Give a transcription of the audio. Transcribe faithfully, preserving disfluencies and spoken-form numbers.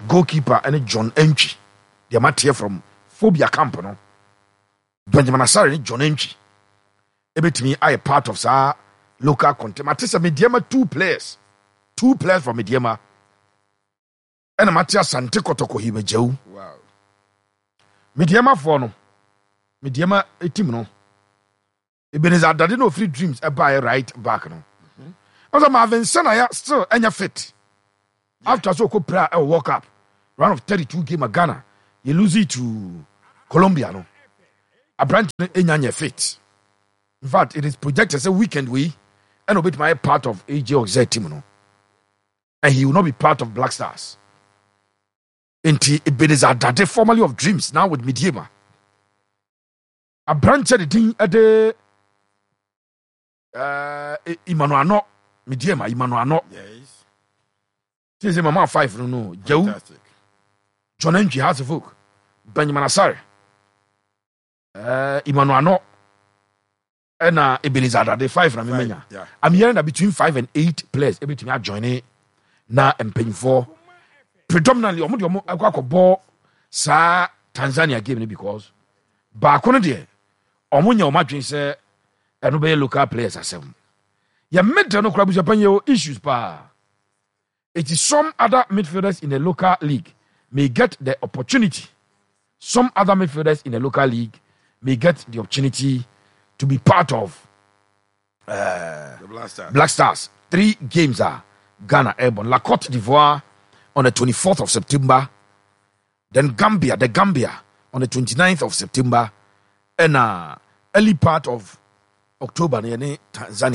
goalkeeper and John Entry. They are here from Phobia Camp, no. Benjamin Asare and John Entry. Ebe to me, I a part of sa local content. Matisa Mediema two players, two players from Mediema. And Matthias Sante Kotoko hibe jew. Wow. Mediema for no. Mediema a team no. Ebenezer Dade no free dreams a buy right back no. Also Marvin Senaya still enya fit. Yeah. After so ko prayer a walk up. Round of thirty-two game of Ghana. You lose it to Colombia no. A branch enya fit. In fact, it is projected as a weekend we and a bit my part of A J Oxlade team no. And he will not be part of Black Stars. Inti Ebenezer Dade, formerly of Dreams, now with Mediema. A branch of the thing at the uh Immanuano Mediema, Immanuano. Yes. This is Mama five, no, no. Joe John Enji has a book. Benjamin Asare. Uh Immanuano. And uh Ebenezer Dade five from Imenya. Yeah. I'm hearing that between five and eight players, every team are joining now and paying for. Predominantly, omo de omo akwa ball sa Tanzania game because ba kono de omo nya omo adwen se eno be local players asem ya medda no kura bujapan issues pa. It is some other midfielders in the local league may get the opportunity, some other midfielders in the local league may get the opportunity to be part of uh, the Black Stars. Black Stars. Three games are Ghana Airborne, La Cote d'Ivoire on the twenty-fourth of September, then Gambia, the Gambia on the twenty-ninth of September, and uh, early part of October, Tanzania.